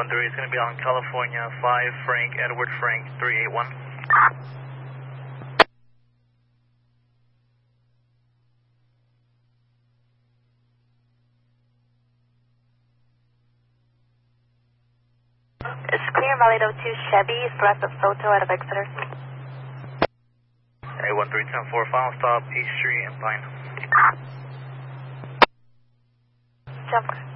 813 is going to be on California 5 Frank Edward Frank 381. It's clear, Valido 2 Chevy, Celeste Soto out of Exeter. 813-10-4, final stop, East Street and Pine. Jump.